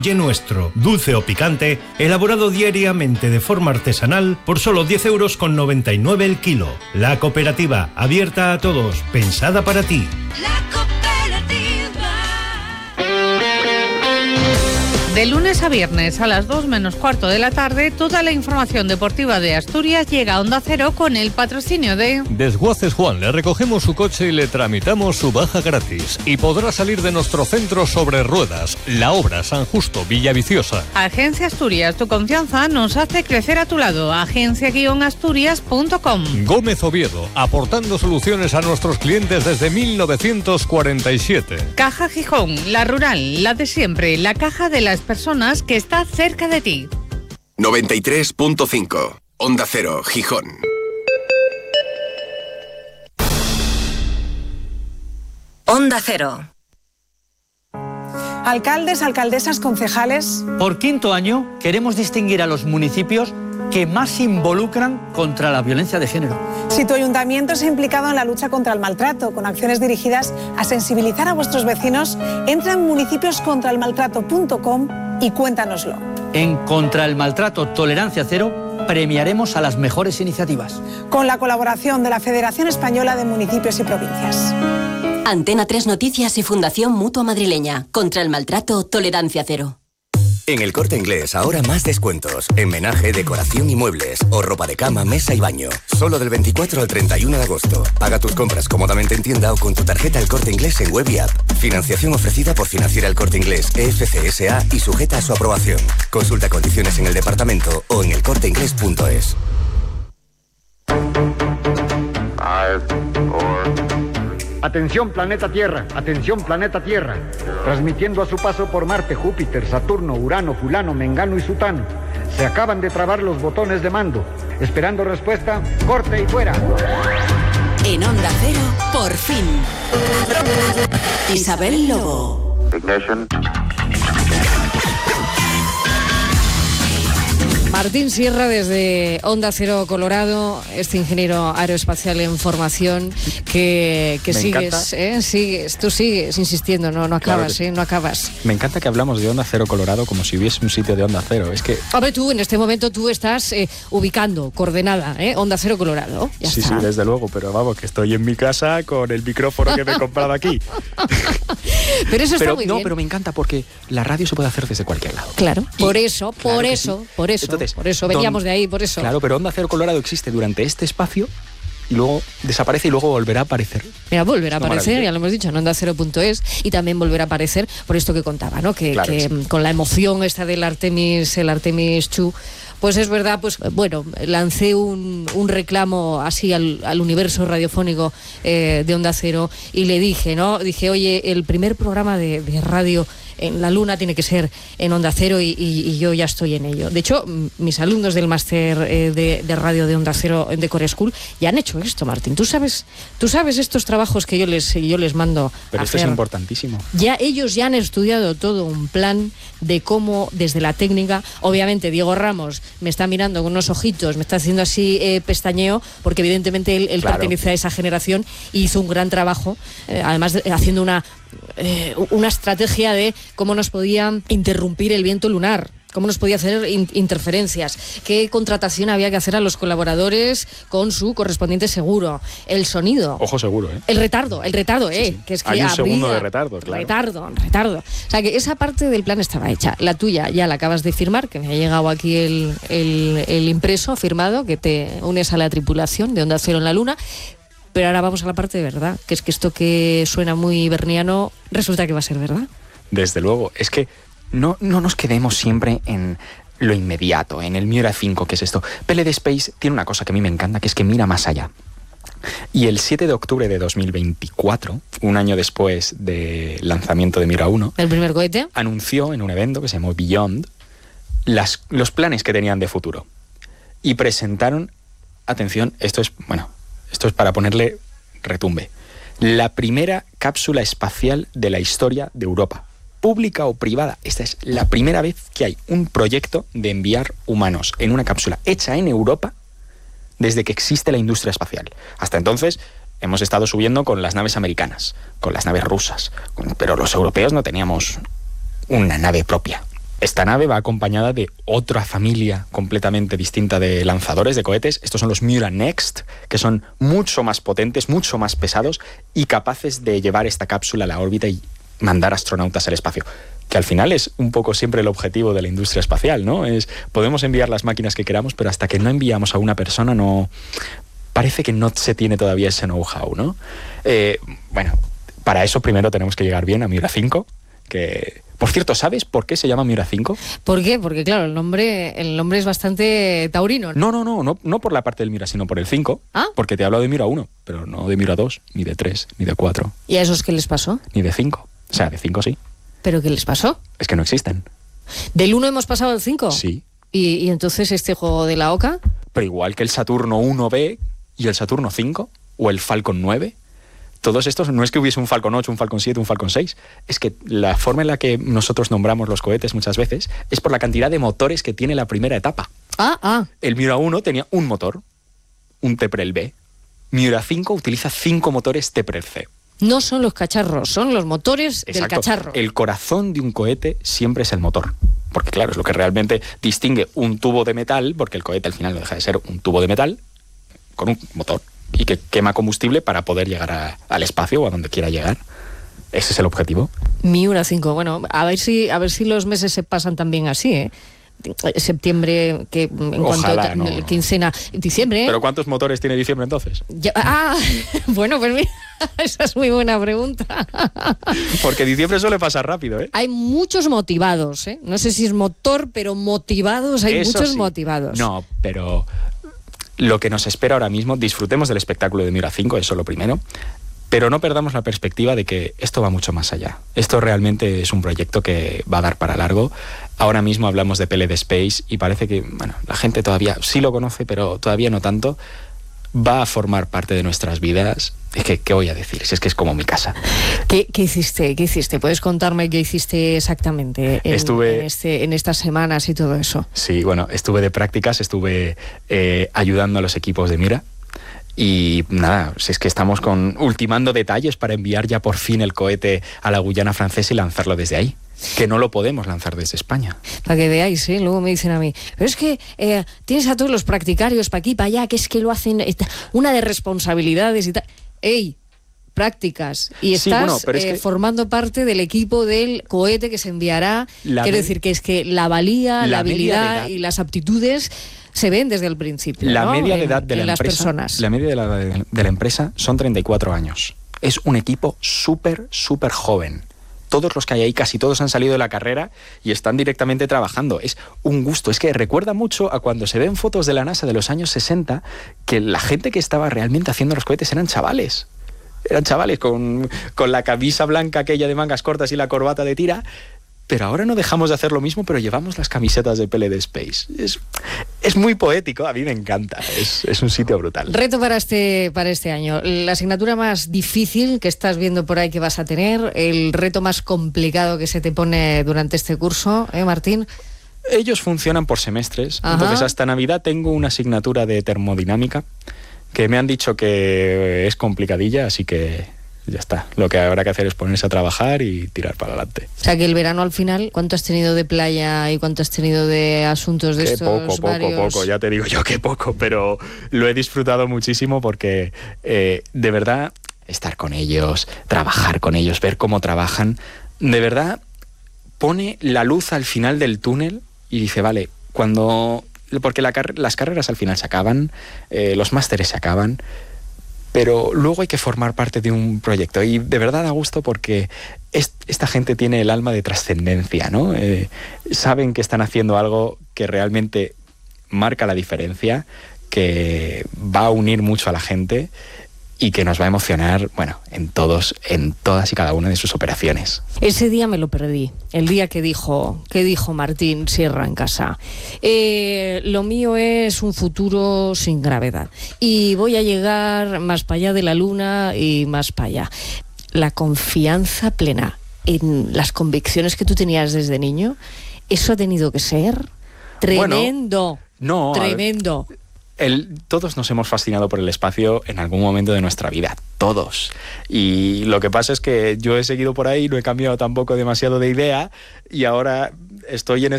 Ye Nuestro, dulce o picante, elaborado diariamente de forma artesanal por solo 10,99 € el kilo. La cooperativa, abierta a todos, pensada para ti. De lunes a viernes a las 2 menos cuarto de la tarde, toda la información deportiva de Asturias llega a Onda Cero con el patrocinio de Desguaces Juan. Le recogemos su coche y le tramitamos su baja gratis. Y podrá salir de nuestro centro sobre ruedas. La Obra, San Justo, Villaviciosa. Agencia Asturias, tu confianza nos hace crecer a tu lado. agencia-asturias.com. Gómez Oviedo, aportando soluciones a nuestros clientes desde 1947. Caja Gijón, la rural, la de siempre, la caja de las personas que está cerca de ti. 93.5 Onda Cero, Gijón. Onda Cero. Alcaldes, alcaldesas, concejales. Por quinto año queremos distinguir a los municipios que más se involucran contra la violencia de género. Si tu ayuntamiento se ha implicado en la lucha contra el maltrato, con acciones dirigidas a sensibilizar a vuestros vecinos, entra en municipioscontraelmaltrato.com y cuéntanoslo. En Contra el Maltrato Tolerancia Cero premiaremos a las mejores iniciativas. Con la colaboración de la Federación Española de Municipios y Provincias. Antena 3 Noticias y Fundación Mutua Madrileña. Contra el Maltrato Tolerancia Cero. En El Corte Inglés ahora más descuentos. En menaje, decoración y muebles. O ropa de cama, mesa y baño. Solo del 24 al 31 de agosto. Paga tus compras cómodamente en tienda o con tu tarjeta El Corte Inglés en web y app. Financiación ofrecida por Financiera El Corte Inglés, EFCSA y sujeta a su aprobación. Consulta condiciones en el departamento o en elcorteinglés.es. Atención planeta Tierra, transmitiendo a su paso por Marte, Júpiter, Saturno, Urano, Fulano, Mengano y Sutano. Se acaban de trabar los botones de mando. Esperando respuesta, corte y fuera. En Onda Cero, por fin. Isabel Lobo. Ignition. Martín Sierra desde Onda Cero Colorado, este ingeniero aeroespacial en formación que sigues, tú sigues insistiendo, no acabas, claro no acabas. Me encanta que hablamos de Onda Cero Colorado como si hubiese un sitio de Onda Cero, es que... Hombre, tú en este momento tú estás ubicando, coordenada, Onda Cero Colorado. Sí, desde luego, pero vamos, que estoy en mi casa con el micrófono que me he comprado aquí. Pero eso está muy bien. No, pero me encanta porque la radio se puede hacer desde cualquier lado. Claro, por eso. Entonces, por eso veníamos de ahí, por eso. Claro, pero Onda Cero Colorado existe durante este espacio y luego desaparece y luego volverá a aparecer. Mira, volverá a aparecer, ya lo hemos dicho, en ondacero.es, y también volverá a aparecer por esto que contaba, ¿no? Que con la emoción esta del Artemis 2, pues es verdad, pues bueno, lancé un reclamo así al universo radiofónico de Onda Cero y le dije, oye, el primer programa de radio en la Luna tiene que ser en Onda Cero y yo ya estoy en ello. De hecho, mis alumnos del máster de radio de Onda Cero de Core School ya han hecho esto, Martín. ¿Tú sabes estos trabajos que yo les mando Pero esto hacer? Es importantísimo. Ellos ya han estudiado todo un plan de cómo, desde la técnica, obviamente Diego Ramos me está mirando con unos ojitos, me está haciendo así pestañeo, porque evidentemente él claro, pertenece a esa generación y hizo un gran trabajo, además haciendo una estrategia de cómo nos podía interrumpir el viento lunar, cómo nos podía hacer interferencias, qué contratación había que hacer a los colaboradores con su correspondiente seguro, el sonido. Ojo seguro, El retardo, sí. Que es que hay un segundo de retardo, claro. Retardo. O sea, que esa parte del plan estaba hecha. La tuya ya la acabas de firmar, que me ha llegado aquí el impreso firmado, que te unes a la tripulación de Onda Cero en la Luna. Pero ahora vamos a la parte de verdad, que es que esto que suena muy berniano resulta que va a ser verdad. Desde luego, es que no nos quedemos siempre en lo inmediato, en el Miura 5, que es esto. PLD Space tiene una cosa que a mí me encanta, que es que mira más allá. Y el 7 de octubre de 2024, un año después del lanzamiento de Miura 1, el primer cohete, anunció en un evento que se llamó Beyond los planes que tenían de futuro. Y presentaron, atención, esto es para ponerle retumbe, la primera cápsula espacial de la historia de Europa, pública o privada. Esta es la primera vez que hay un proyecto de enviar humanos en una cápsula hecha en Europa desde que existe la industria espacial. Hasta entonces hemos estado subiendo con las naves americanas, con las naves rusas, pero los europeos no teníamos una nave propia. esta nave va acompañada de otra familia completamente distinta de lanzadores de cohetes. Estos son los Miura Next, que son mucho más potentes, mucho más pesados y capaces de llevar esta cápsula a la órbita y mandar astronautas al espacio. Que al final es un poco siempre el objetivo de la industria espacial, ¿no? Podemos enviar las máquinas que queramos, pero hasta que no enviamos a una persona parece que no se tiene todavía ese know-how, ¿no? Bueno, para eso primero tenemos que llegar bien a Miura 5, que... Por cierto, ¿sabes por qué se llama Miura 5? ¿Por qué? Porque claro, el nombre es bastante taurino. No por la parte del Miura, sino por el 5. ¿Ah? Porque te he hablado de Miura 1, pero no de Miura 2, ni de 3, ni de 4. ¿Y a esos qué les pasó? Ni de 5. O sea, de 5 sí. ¿Pero qué les pasó? Es que no existen. ¿Del 1 hemos pasado al 5? Sí. ¿Y entonces este juego de la OCA? Pero igual que el Saturno 1B y el Saturno 5, o el Falcon 9... Todos estos, no es que hubiese un Falcon 8, un Falcon 7, un Falcon 6, es que la forma en la que nosotros nombramos los cohetes muchas veces es por la cantidad de motores que tiene la primera etapa. El Miura 1 tenía un motor, un Teprel B. Miura 5 utiliza 5 motores Teprel C. No son los cacharros, son los motores del cacharro. El corazón de un cohete siempre es el motor. Porque claro, es lo que realmente distingue un tubo de metal, porque el cohete al final no deja de ser un tubo de metal con un motor. Y que quema combustible para poder llegar al espacio o a donde quiera llegar. Ese es el objetivo. Miura 5, bueno, a ver si los meses se pasan también así, ¿eh? Septiembre, que en Ojalá, cuanto quincena, diciembre. ¿Pero cuántos motores tiene diciembre entonces? Bueno, pues mira, esa es muy buena pregunta. Porque diciembre suele pasar rápido, ¿eh? Hay muchos motivados, ¿eh? No sé si es motor, pero motivados, hay Eso muchos sí. motivados. No, pero lo que nos espera ahora mismo, disfrutemos del espectáculo de Miura 5, eso es lo primero, pero no perdamos la perspectiva de que esto va mucho más allá. Esto realmente es un proyecto que va a dar para largo. Ahora mismo hablamos de PLD Space y parece que, bueno, la gente todavía sí lo conoce, pero todavía no tanto. Va a formar parte de nuestras vidas. Es que, ¿qué voy a decir? Si es que es como mi casa. ¿Qué hiciste? ¿Puedes contarme qué hiciste exactamente en estas semanas y todo eso? Sí, bueno, estuve de prácticas, estuve ayudando a los equipos de Miura. Y nada, si es que estamos ultimando detalles para enviar ya por fin el cohete a la Guyana Francesa y lanzarlo desde ahí. Que no lo podemos lanzar desde España. Para que veáis, luego me dicen a mí, pero es que tienes a todos los practicarios para aquí, para allá, que es que lo hacen una de responsabilidades y tal. ¡Ey! Prácticas. Y estás formando parte del equipo del cohete que se enviará. Quiero decir que es que la valía, la habilidad y las aptitudes se ven desde el principio. La media de edad de la empresa, personas. La media de la empresa son 34 años. Es un equipo súper, súper joven. Todos los que hay ahí, casi todos han salido de la carrera y están directamente trabajando. Es un gusto. Es que recuerda mucho a cuando se ven fotos de la NASA de los años 60, que la gente que estaba realmente haciendo los cohetes eran chavales. Eran chavales con la camisa blanca aquella de mangas cortas y la corbata de tira. Pero ahora no dejamos de hacer lo mismo, pero llevamos las camisetas de PLD Space. Es muy poético, a mí me encanta. Es un sitio brutal. Reto para este año. La asignatura más difícil que estás viendo por ahí que vas a tener, el reto más complicado que se te pone durante este curso, Martín. Ellos funcionan por semestres. Ajá. Entonces hasta Navidad tengo una asignatura de termodinámica que me han dicho que es complicadilla, así que ya está. Lo que habrá que hacer es ponerse a trabajar y tirar para adelante. O sea que el verano al final, ¿cuánto has tenido de playa y cuánto has tenido de asuntos de estos varios? Poco, ya te digo yo que poco, pero lo he disfrutado muchísimo porque de verdad estar con ellos, trabajar con ellos, ver cómo trabajan, de verdad pone la luz al final del túnel y dice, vale, porque las carreras al final se acaban, los másteres se acaban, pero luego hay que formar parte de un proyecto y de verdad da gusto porque esta gente tiene el alma de trascendencia, ¿no? Saben que están haciendo algo que realmente marca la diferencia, que va a unir mucho a la gente y que nos va a emocionar, bueno, en todas y cada una de sus operaciones. Ese día me lo perdí, el día que dijo Martín Sierra en casa. Lo mío es un futuro sin gravedad y voy a llegar más para allá de la luna y más para allá. La confianza plena en las convicciones que tú tenías desde niño, eso ha tenido que ser tremendo. Bueno, no, tremendo. Todos nos hemos fascinado por el espacio en algún momento de nuestra vida, todos. Y lo que pasa es que yo he seguido por ahí, no he cambiado tampoco demasiado de idea y ahora estoy en